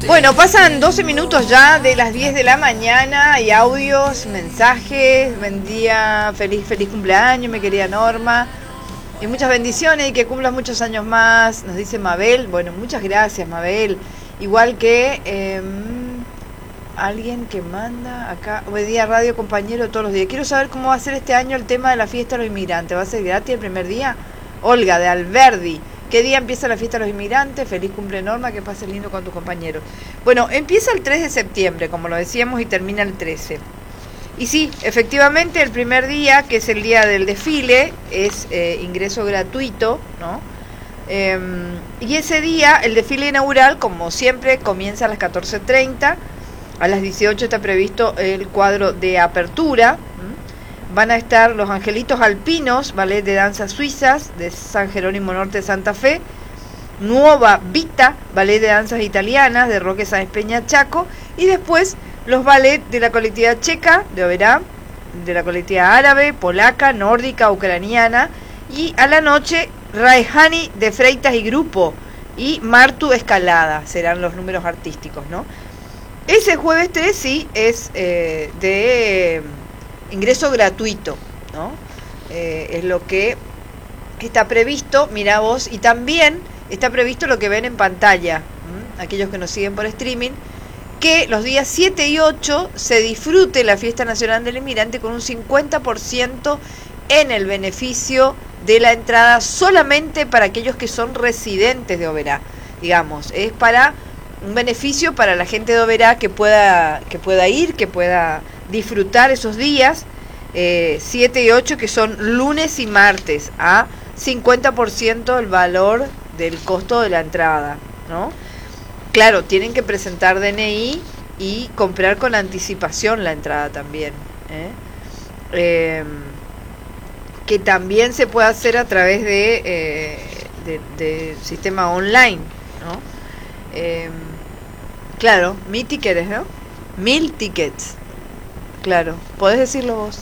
Bueno, pasan 12 minutos ya de las 10 de la mañana y audios, mensajes, buen día, feliz cumpleaños, mi querida Norma, y muchas bendiciones y que cumplas muchos años más, nos dice Mabel. Bueno, muchas gracias, Mabel. Igual que alguien que manda acá, buen día radio compañero todos los días. Quiero saber cómo va a ser este año el tema de la fiesta de los inmigrantes. ¿Va a ser gratis el primer día? Olga de Alberdi. ¿Qué día empieza la fiesta de los inmigrantes? Feliz cumple, Norma, que pases lindo con tus compañeros. Bueno, empieza el 3 de septiembre, como lo decíamos, y termina el 13. Y sí, efectivamente, el primer día, que es el día del desfile, es ingreso gratuito, ¿no? Y ese día, el desfile inaugural, como siempre, comienza a las 14:30. A las 18 está previsto el cuadro de apertura. Van a estar los Angelitos Alpinos, ballet de danzas suizas de San Jerónimo Norte de Santa Fe, Nuova Vita, ballet de danzas italianas de Roque Sáenz Peña Chaco, y después los ballet de la colectividad checa de Oberá, de la colectividad árabe, polaca, nórdica, ucraniana, y a la noche Raihani de Freitas y Grupo y Martu Escalada serán los números artísticos, ¿no? Ese jueves 3 sí es de ingreso gratuito, ¿no? Es lo que está previsto, mira vos, y también está previsto lo que ven en pantalla, aquellos que nos siguen por streaming, que los días 7 y 8 se disfrute la Fiesta Nacional del Inmigrante con un 50% en el beneficio de la entrada solamente para aquellos que son residentes de Oberá, digamos, es para un beneficio para la gente de Oberá que pueda ir, que pueda disfrutar esos días 7 y 8, que son lunes y martes, a 50% el valor del costo de la entrada, ¿no? Claro, tienen que presentar DNI y comprar con anticipación la entrada también, que también se puede hacer a través de sistema online, ¿no? Claro, mi tickets, ¿no? 1000 tickets. Claro, podés decirlo vos.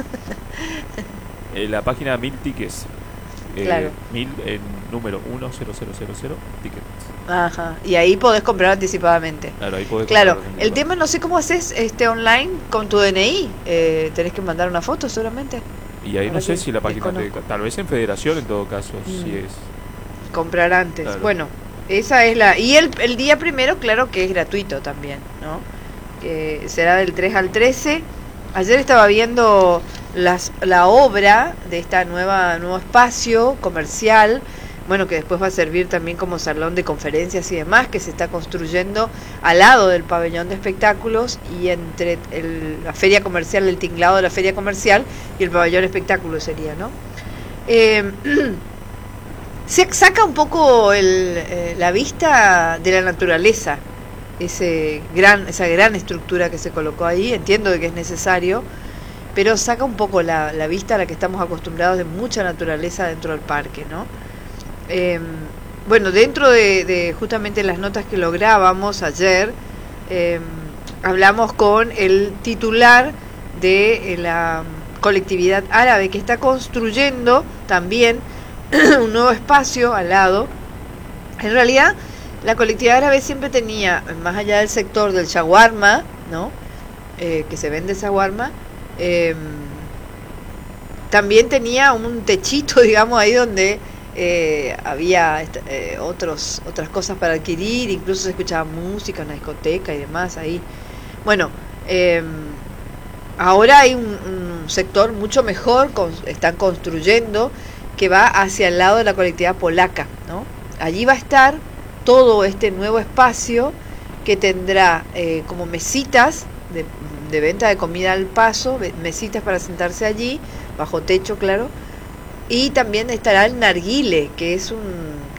La página 1000 tickets. Claro. 1000 en número 10000 tickets. Ajá, y ahí podés comprar anticipadamente. Claro, ahí podés comprar. Claro, comprar. el tema no sé cómo haces online con tu DNI. Tenés que mandar una foto seguramente. Y ahí no sé si la página tal vez en Federación en todo caso, si es. Comprar antes. Claro. Bueno, esa es la. Y el día primero, claro que es gratuito también, ¿no? Será del 3 al 13. Ayer estaba viendo la obra de esta nuevo espacio comercial, bueno, que después va a servir también como salón de conferencias y demás, que se está construyendo al lado del pabellón de espectáculos y entre la feria comercial, el tinglado de la feria comercial y el pabellón de espectáculos sería, ¿no? Se saca un poco la vista de la naturaleza, esa gran estructura que se colocó ahí. Entiendo de que es necesario, pero saca un poco la vista a la que estamos acostumbrados de mucha naturaleza dentro del parque, ¿no? Bueno, dentro de justamente las notas que lográbamos ayer, hablamos con el titular de la colectividad árabe que está construyendo también un nuevo espacio al lado. En realidad, la colectividad árabe siempre tenía, más allá del sector del shawarma, ¿no? Que se vende shawarma, también tenía un techito, digamos, ahí donde había otras cosas para adquirir, incluso se escuchaba música, una discoteca y demás ahí. Bueno, ahora hay un sector mucho mejor, están construyendo, que va hacia el lado de la colectividad polaca, ¿no? Allí va a estar todo este nuevo espacio que tendrá como mesitas de venta de comida al paso, mesitas para sentarse allí, bajo techo, claro, y también estará el narguile, que es una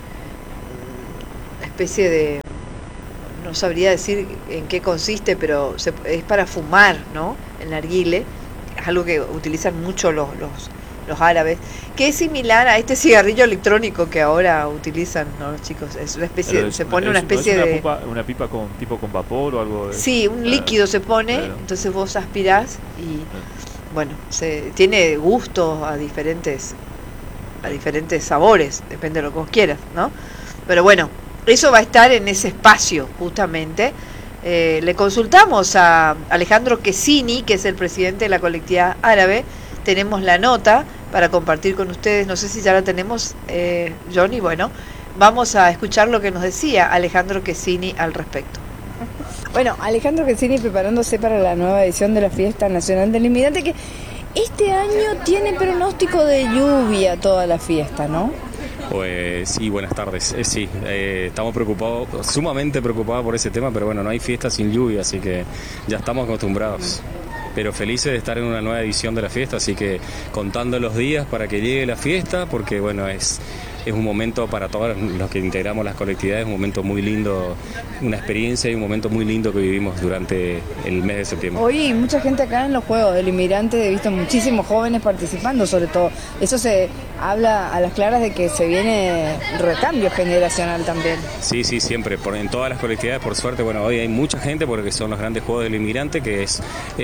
especie de, no sabría decir en qué consiste, pero es para fumar, ¿no? El narguile es algo que utilizan mucho los árabes, que es similar a este cigarrillo electrónico que ahora utilizan, ¿no, los chicos? Es una especie, se pone una especie de una pipa tipo con vapor o algo. Sí, un líquido se pone, claro. Entonces vos aspirás y bueno, tiene gustos a diferentes sabores, depende de lo que vos quieras, ¿no? Pero bueno, eso va a estar en ese espacio justamente. Le consultamos a Alejandro Quesini, que es el presidente de la colectividad árabe. Tenemos la nota para compartir con ustedes, no sé si ya la tenemos, Johnny. Bueno, vamos a escuchar lo que nos decía Alejandro Quesini al respecto. Bueno, Alejandro Quesini preparándose para la nueva edición de la Fiesta Nacional del Inmigrante, que este año tiene pronóstico de lluvia toda la fiesta, ¿no? Pues sí, buenas tardes. Sí, estamos preocupados, sumamente preocupados por ese tema, pero bueno, no hay fiesta sin lluvia, así que ya estamos acostumbrados. Pero felices de estar en una nueva edición de la fiesta, así que contando los días para que llegue la fiesta, porque bueno, es un momento para todos los que integramos las colectividades, un momento muy lindo, una experiencia y un momento muy lindo que vivimos durante el mes de septiembre. Hoy mucha gente acá en los Juegos del Inmigrante, he visto muchísimos jóvenes participando, sobre todo. Eso se habla a las claras de que se viene recambio generacional también. Sí, siempre, en todas las colectividades, por suerte, bueno, hoy hay mucha gente porque son los grandes Juegos del Inmigrante, que es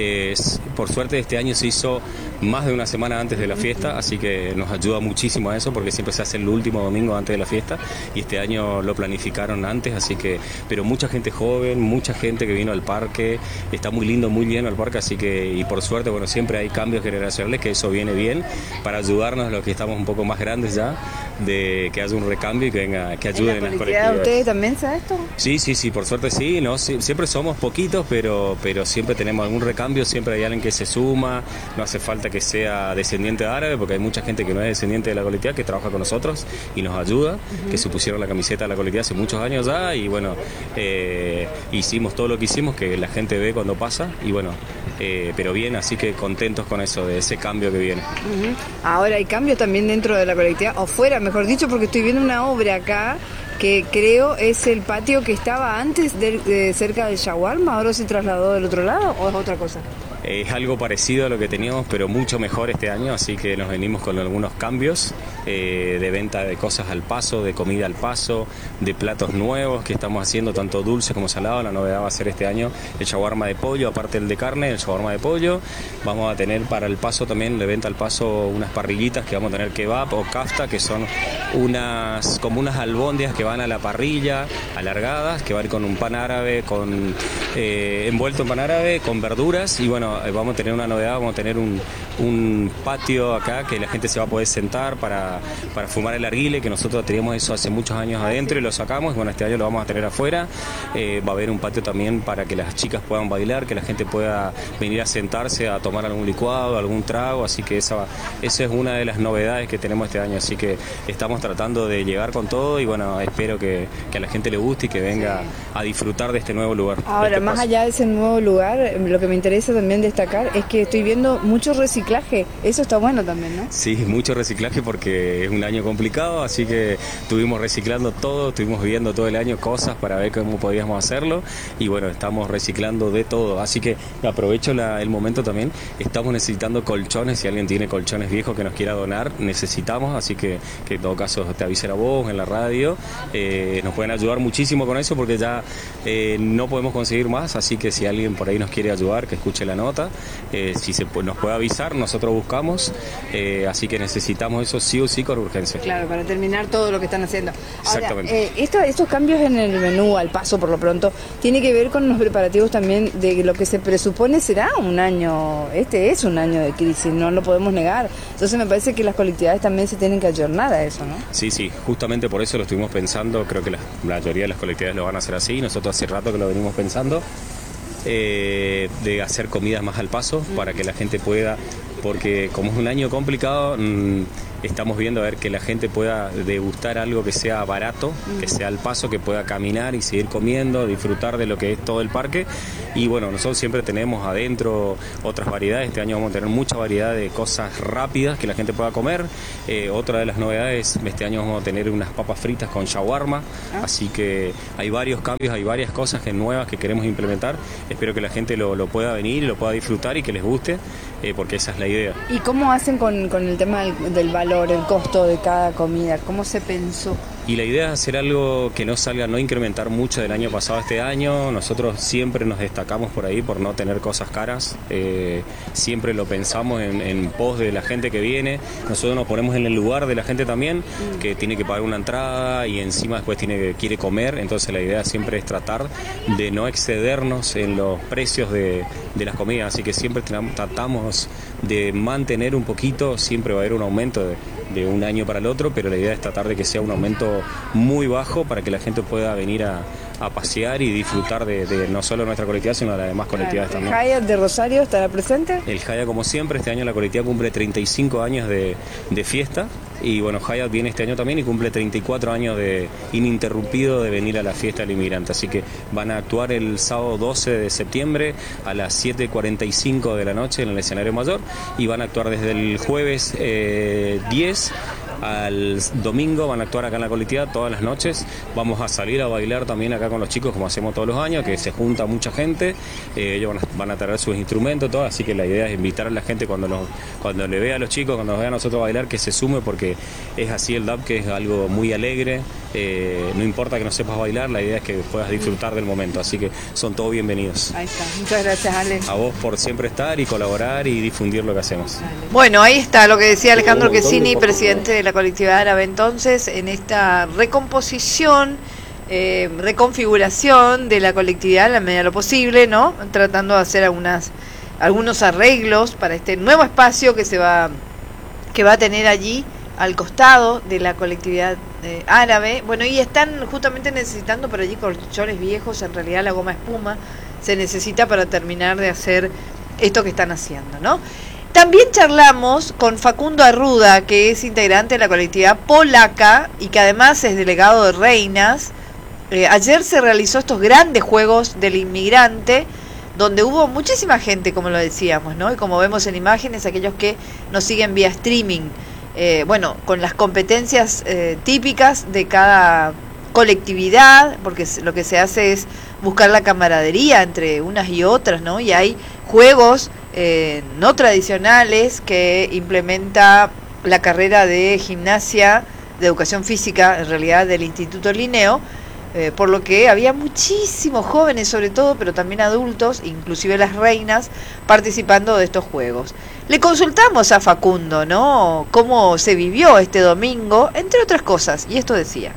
por suerte este año se hizo más de una semana antes de la fiesta, así que nos ayuda muchísimo a eso, porque siempre se hace el último domingo antes de la fiesta, y este año lo planificaron antes, así que, pero mucha gente joven, mucha gente que vino al parque, está muy lindo, muy lleno el parque, así que, y por suerte, bueno, siempre hay cambios generacionales, que eso viene bien, para ayudarnos los que estamos un poco más grandes ya, de que haya un recambio y que ayuden en las colectividades. ¿Ustedes también saben esto? Sí, por suerte sí, ¿no? Siempre somos poquitos, pero siempre tenemos algún recambio, siempre hay alguien que se suma, no hace falta que sea descendiente de árabe, porque hay mucha gente que no es descendiente de la colectividad, que trabaja con nosotros y nos ayuda, que se pusieron la camiseta de la colectividad hace muchos años ya, y bueno, hicimos todo lo que hicimos, que la gente ve cuando pasa, y bueno, pero bien, así que contentos con eso, de ese cambio que viene. Ahora hay cambios también dentro de la colectividad, o fuera, mejor dicho, porque estoy viendo una obra acá, que creo es el patio que estaba antes cerca del shawarma, ahora se trasladó del otro lado, ¿o es otra cosa? Es algo parecido a lo que teníamos, pero mucho mejor este año, así que nos venimos con algunos cambios de venta de cosas al paso, de comida al paso, de platos nuevos que estamos haciendo, tanto dulce como salado. La novedad va a ser este año el shawarma de pollo, aparte del de carne, el shawarma de pollo. Vamos a tener para el paso también, de venta al paso, unas parrillitas que vamos a tener kebab o kafta, que son como unas albóndigas que van a la parrilla, alargadas, que van con un pan árabe, envuelto en pan árabe, con verduras, y bueno, vamos a tener una novedad, vamos a tener un patio acá que la gente se va a poder sentar para fumar el arguile, que nosotros teníamos eso hace muchos años adentro y lo sacamos, y bueno, este año lo vamos a tener afuera. Va a haber un patio también para que las chicas puedan bailar, que la gente pueda venir a sentarse a tomar algún licuado, algún trago, así que esa es una de las novedades que tenemos este año, así que estamos tratando de llegar con todo, y bueno, espero que a la gente le guste y que venga a disfrutar de este nuevo lugar. Ahora, más allá de ese nuevo lugar, lo que me interesa también destacar es que estoy viendo mucho reciclaje, eso está bueno también, ¿no? Sí, mucho reciclaje porque es un año complicado, así que estuvimos reciclando todo, estuvimos viendo todo el año cosas para ver cómo podíamos hacerlo, y bueno, estamos reciclando de todo, así que aprovecho el momento también, estamos necesitando colchones, si alguien tiene colchones viejos que nos quiera donar, necesitamos, así que en todo caso te avisen a vos en la radio, nos pueden ayudar muchísimo con eso, porque ya no podemos conseguir más, así que si alguien por ahí nos quiere ayudar, que escuche la nota, si nos puede avisar, nosotros buscamos, así que necesitamos eso sí o sí con urgencia. Claro, para terminar todo lo que están haciendo. Ahora, exactamente. Estos cambios en el menú al paso, por lo pronto, tiene que ver con los preparativos también de lo que se presupone será un año, este es un año de crisis, no lo podemos negar, entonces me parece que las colectividades también se tienen que ayornar a eso, ¿no? Sí, justamente por eso lo estuvimos pensando, creo que la mayoría de las colectividades lo van a hacer así, nosotros hace rato que lo venimos pensando, de hacer comidas más al paso para que la gente pueda, porque como es un año complicado, estamos viendo a ver que la gente pueda degustar algo que sea barato, que sea al paso, que pueda caminar y seguir comiendo, disfrutar de lo que es todo el parque. Y bueno, nosotros siempre tenemos adentro otras variedades, este año vamos a tener mucha variedad de cosas rápidas que la gente pueda comer. Otra de las novedades, este año vamos a tener unas papas fritas con shawarma, así que hay varios cambios, hay varias cosas nuevas que queremos implementar. Espero que la gente lo pueda venir, lo pueda disfrutar y que les guste, porque esa es la idea. ¿Y cómo hacen con el tema del valor, el costo de cada comida? ¿Cómo se pensó? Y la idea es hacer algo que no salga, no incrementar mucho del año pasado a este año. Nosotros siempre nos destacamos por ahí por no tener cosas caras. Siempre lo pensamos en pos de la gente que viene. Nosotros nos ponemos en el lugar de la gente también, que tiene que pagar una entrada y encima después quiere comer. Entonces la idea siempre es tratar de no excedernos en los precios de las comidas. Así que siempre tratamos de mantener un poquito. Siempre va a haber un aumento de un año para el otro, pero la idea es tratar de que sea un aumento muy bajo para que la gente pueda venir a pasear y disfrutar de no solo nuestra colectividad, sino de las demás colectividades también. ¿El Hyatt de Rosario estará presente? El Hyatt, como siempre, este año la colectividad cumple 35 años de fiesta. Y bueno, Hyatt viene este año también y cumple 34 años de ininterrumpido de venir a la fiesta del inmigrante. Así que van a actuar el sábado 12 de septiembre a las 7:45 de la noche en el escenario mayor y van a actuar desde el jueves 10 al domingo, van a actuar acá en la colectividad todas las noches. Vamos a salir a bailar también acá con los chicos como hacemos todos los años, que se junta mucha gente. Ellos van a traer sus instrumentos, todo, así que la idea es invitar a la gente cuando le vea a los chicos, cuando nos vea a nosotros bailar, que se sume, porque es así el dub, que es algo muy alegre. No importa que no sepas bailar, la idea es que puedas disfrutar del momento, así que son todos bienvenidos. Ahí está, muchas gracias, Ale. A vos por siempre estar y colaborar y difundir lo que hacemos. Bueno, ahí está lo que decía Alejandro Quesini, presidente de la colectividad árabe, entonces, en esta recomposición, reconfiguración de la colectividad en la medida de lo posible, ¿no? Tratando de hacer algunos arreglos para este nuevo espacio que va a tener allí al costado de la colectividad árabe. Bueno, y están justamente necesitando por allí colchones viejos. En realidad la goma espuma se necesita para terminar de hacer esto que están haciendo, ¿no? También charlamos con Facundo Arruda, que es integrante de la colectividad polaca y que además es delegado de Reinas. Ayer se realizó estos grandes juegos del inmigrante, donde hubo muchísima gente, como lo decíamos, ¿no? Y como vemos en imágenes, aquellos que nos siguen vía streaming, bueno, con las competencias típicas de cada colectividad, porque lo que se hace es buscar la camaradería entre unas y otras, ¿no? Y hay juegos no tradicionales que implementa la carrera de gimnasia, de educación física, en realidad del Instituto Linneo, por lo que había muchísimos jóvenes sobre todo, pero también adultos, inclusive las reinas, participando de estos juegos. Le consultamos a Facundo, ¿no?, cómo se vivió este domingo, entre otras cosas, y esto decía.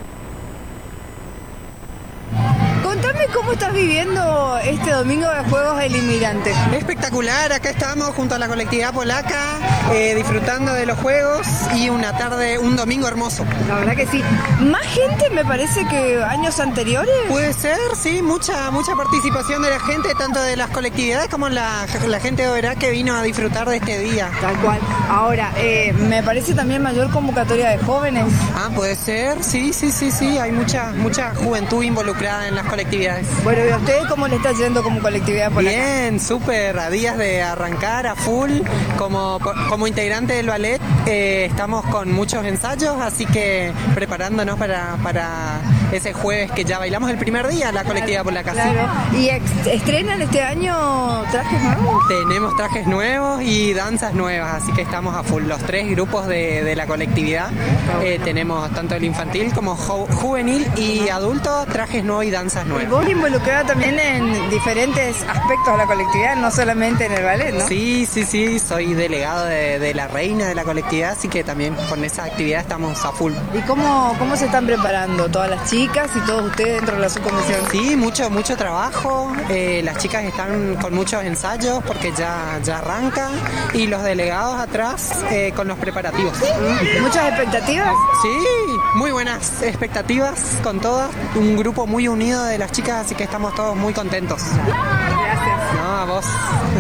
Contame cómo estás viviendo este domingo de Juegos del Inmigrante. Espectacular, acá estamos junto a la colectividad polaca, disfrutando de los juegos y un domingo hermoso. La verdad que sí. ¿Más gente me parece que años anteriores? Puede ser, sí, mucha participación de la gente, tanto de las colectividades como la gente de Oberá que vino a disfrutar de este día. Tal cual. Ahora, me parece también mayor convocatoria de jóvenes. Ah, puede ser, sí, hay mucha juventud involucrada en las colectividades. Bueno, ¿y a ustedes cómo le está yendo como colectividad polaca? Bien, súper, a días de arrancar a full. Como integrante del ballet estamos con muchos ensayos, así que preparándonos para ese jueves que ya bailamos el primer día la colectividad polaca. Claro. ¿Y estrenan este año trajes nuevos? Tenemos trajes nuevos y danzas nuevas, así que estamos a full. Los 3 grupos de la colectividad, tenemos tanto el infantil como juvenil y adulto, trajes nuevos y danzas nuevas. Y vos involucrada también en diferentes aspectos de la colectividad, no solamente en el ballet, ¿no? Sí, soy delegado de la reina de la colectividad, así que también con esa actividad estamos a full. ¿Y cómo se están preparando todas las chicas y todos ustedes dentro de la subcomisión? Sí, mucho trabajo, las chicas están con muchos ensayos porque ya arranca, y los delegados atrás con los preparativos. ¿Muchas expectativas? Sí, muy buenas expectativas con todas, un grupo muy unido de las chicas, así que estamos todos muy contentos. Gracias. No, a vos.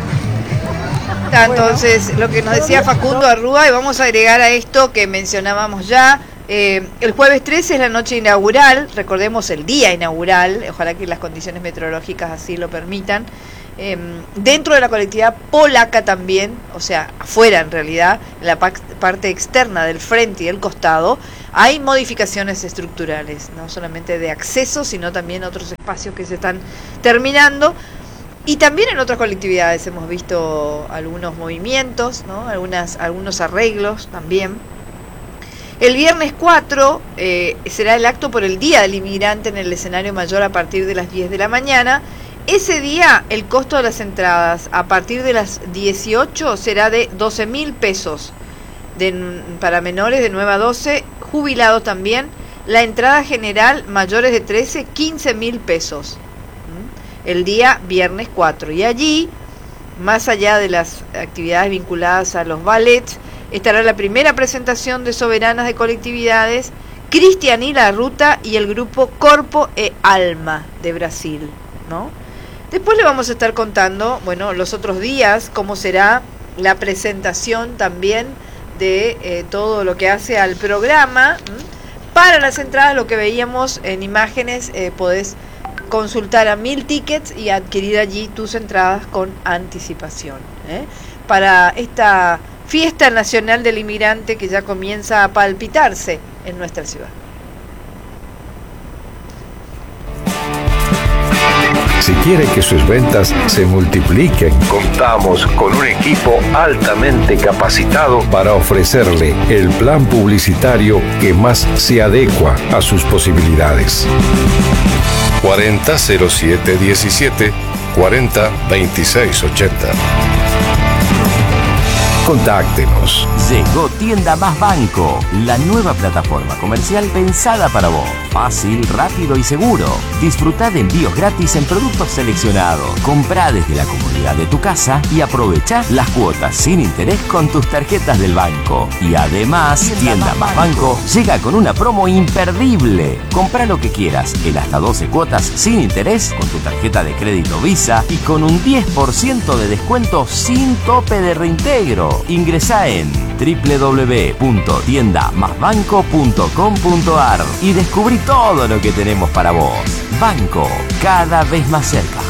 Entonces, lo que nos decía Facundo Arruda, y vamos a agregar a esto que mencionábamos ya, el jueves 13 es la noche inaugural, recordemos el día inaugural, ojalá que las condiciones meteorológicas así lo permitan. Dentro de la colectividad polaca también, o sea, afuera en realidad, en la parte externa del frente y del costado, hay modificaciones estructurales, no solamente de acceso, sino también otros espacios que se están terminando. Y también en otras colectividades hemos visto algunos movimientos, ¿no? Algunos arreglos también. El viernes 4 será el acto por el Día del Inmigrante en el escenario mayor a partir de las 10 de la mañana. Ese día el costo de las entradas a partir de las 18 será de 12.000 pesos para menores de 9 a 12, jubilados también. La entrada general mayores de 13, 15.000 pesos. El día viernes 4. Y allí, más allá de las actividades vinculadas a los ballets, estará la primera presentación de soberanas de colectividades, Cristiani La Ruta y el grupo Corpo e Alma de Brasil, ¿no? Después le vamos a estar contando, bueno, los otros días, cómo será la presentación también de todo lo que hace al programa. Para las entradas, lo que veíamos en imágenes, podés consultar a 1000 Tickets y adquirir allí tus entradas con anticipación, para esta Fiesta Nacional del Inmigrante que ya comienza a palpitarse en nuestra ciudad. Si quiere que sus ventas se multipliquen, contamos con un equipo altamente capacitado para ofrecerle el plan publicitario que más se adecua a sus posibilidades. 400717 402680. Contáctenos. Llegó Tienda Más Banco, la nueva plataforma comercial pensada para vos. Fácil, rápido y seguro. Disfrutá de envíos gratis en productos seleccionados. Comprá desde la comodidad de tu casa y aprovechá las cuotas sin interés con tus tarjetas del banco. Y además, Tienda Más Banco llega con una promo imperdible. Comprá lo que quieras en hasta 12 cuotas sin interés con tu tarjeta de crédito Visa y con un 10% de descuento sin tope de reintegro. Ingresá en www.tiendamasbanco.com.ar y descubrí todo lo que tenemos para vos. Banco, cada vez más cerca.